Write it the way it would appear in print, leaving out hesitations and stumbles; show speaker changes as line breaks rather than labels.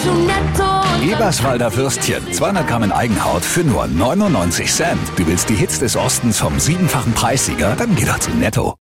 zu Netto.
Eberswalder Würstchen, 200 Gramm in Eigenhaut für nur 99 Cent. Du willst die Hits des Ostens vom 7-fachen Preissieger? Dann geh doch zu Netto.